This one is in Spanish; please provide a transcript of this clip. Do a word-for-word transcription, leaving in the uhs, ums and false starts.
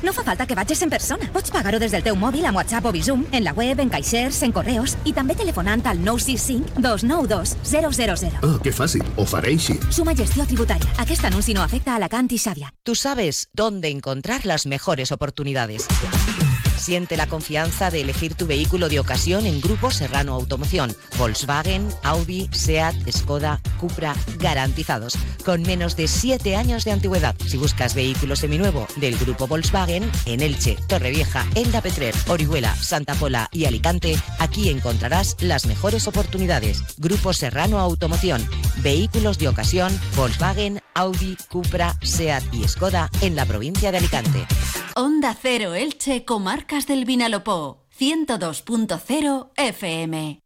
No fa falta que vagis en persona. Pots pagar-ho des del teu mòbil amb WhatsApp o Bizum, en la web, en caixers, en correus i també telefonant al nou sis cinc dos nou dos zero zero zero. Ah, que fàcil. Ho faré així. Suma Gestió Tributària. Aquest anunci no afecta a Alacant i Xàbia. Tú sabes dónde encontrar las mejores oportunidades. Siente la confianza de elegir tu vehículo de ocasión en Grupo Serrano Automoción. Volkswagen, Audi, Seat, Skoda, Cupra, garantizados, con menos de siete años de antigüedad. Si buscas vehículo seminuevo del Grupo Volkswagen, en Elche, Torrevieja, Elda Petrer, Orihuela, Santa Pola y Alicante, aquí encontrarás las mejores oportunidades. Grupo Serrano Automoción. Vehículos de ocasión, Volkswagen, Audi, Cupra, Seat y Skoda en la provincia de Alicante. Onda Cero Elche, Comarcas del Vinalopó, ciento dos punto cero F M.